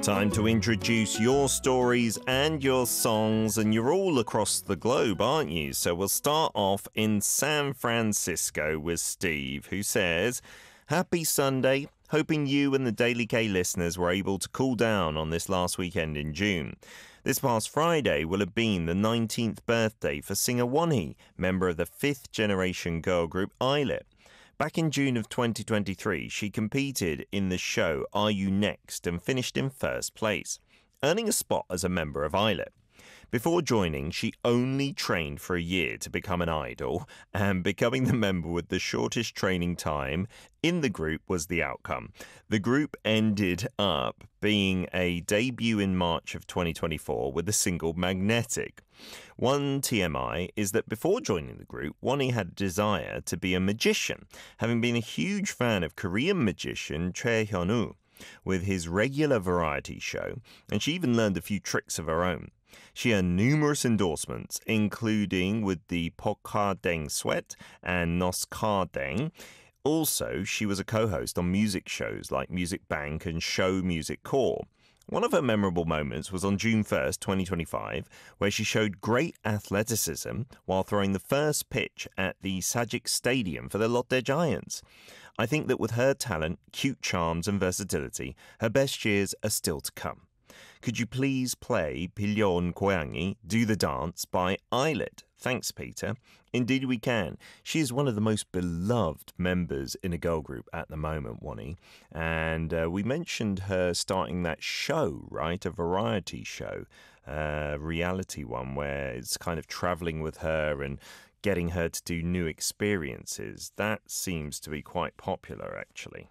Time to introduce your stories and your songs, and you're all across the globe, aren't you? So we'll start off in San Francisco with Steve, who says, Happy Sunday. Hoping you and the Daily K listeners were able to cool down on this last weekend in June. This past Friday will have been the 19th birthday for singer Wonhee, member of the fifth generation girl group Islet. Back in June of 2023, she competed in the show Are You Next and finished in first place, earning a spot as a member of Islet. Before joining, she only trained for a year to become an idol, and becoming the member with the shortest training time in the group was the outcome. The group ended up being a debut in March of 2024 with the single Magnetic. One TMI is that before joining the group, Wonhee had a desire to be a magician, having been a huge fan of Korean magician Choi Hyun-woo with his regular variety show, and she even learned a few tricks of her own. She earned numerous endorsements, including with the Pokadeng Sweat and Noskadeng. Also, she was a co-host on music shows like Music Bank and Show Music Core. One of her memorable moments was on June 1st, 2025, where she showed great athleticism while throwing the first pitch at the Sajik Stadium for the Lotte Giants. I think that with her talent, cute charms and versatility, her best years are still to come. Could you please play Pilyon Goyangi, Do the Dance by Islet? Thanks, Peter. Indeed we can. She is one of the most beloved members in a girl group at the moment, Wonhee. And we mentioned her starting that show, right? A variety show, reality one, where it's kind of traveling with her and getting her to do new experiences. That seems to be quite popular, actually.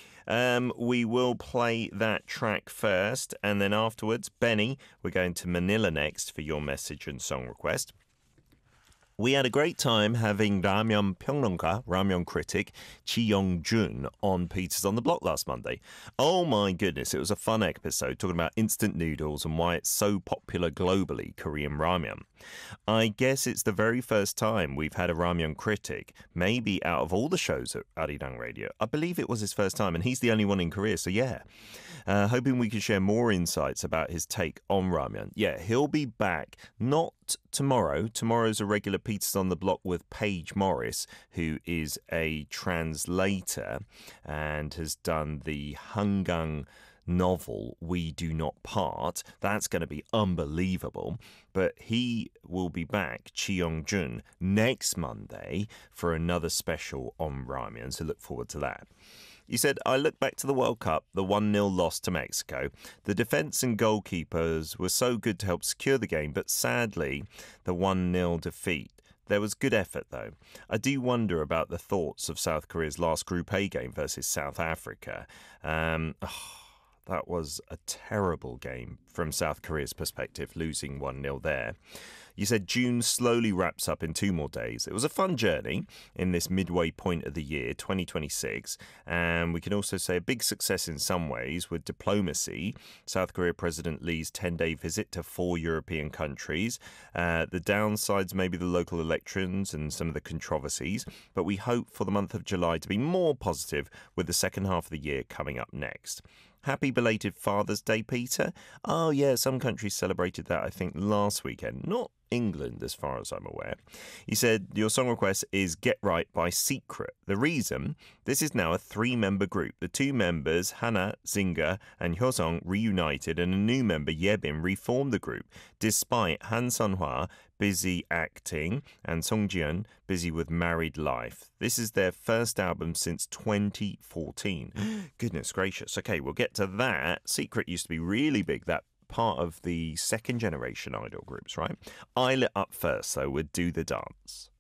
We will play that track first, and then afterwards, Benny, we're going to Manila next for your message and song request. We had a great time having Ramyeon 평론가, Ramyeon critic, Chi Young-jun on Peters on the Block last Monday. Oh my goodness, it was a fun episode talking about instant noodles and why it's so popular globally, Korean ramyeon. I guess it's the very first time we've had a ramyeon critic, maybe out of all the shows at Arirang Radio. I believe it was his first time, and he's the only one in Korea, so yeah. Hoping we can share more insights about his take on ramyeon. Yeah, he'll be back, not tomorrow. Tomorrow's a regular Peters on the Block with Paige Morris, who is a translator and has done the Hangang novel We Do Not Part. That's going to be unbelievable. But he will be back, Chi Young-jun, next Monday for another special on ramyeon, so look forward to that. You said, I look back to the World Cup, the 1-0 loss to Mexico. The defence and goalkeepers were so good to help secure the game, but sadly, the 1-0 defeat. There was good effort, though. I do wonder about the thoughts of South Korea's last Group A game versus South Africa. That was a terrible game from South Korea's perspective, losing 1-0 there. You said June slowly wraps up in 2 more days. It was a fun journey in this midway point of the year, 2026. And we can also say a big success in some ways with diplomacy. South Korea President Lee's 10-day visit to 4 European countries. The downsides may be the local elections and some of the controversies. But we hope for the month of July to be more positive with the second half of the year coming up next. Happy belated Father's Day, Peter. Oh, yeah, some countries celebrated that, I think, last weekend. Not England, as far as I'm aware. He said, your song request is Get Right by Secret. The reason, this is now a 3-member group. The 2 members, Hana, Zinga, and Hyosung, reunited, and a new member, Yebin, reformed the group, despite Han Sun-hwa busy acting and Song Ji-eun busy with married life. This is their first album since 2014. Goodness gracious. Okay, we'll get to that. Secret used to be really big, that part of the second generation idol groups, right? Islet up first, though, with Do the Dance.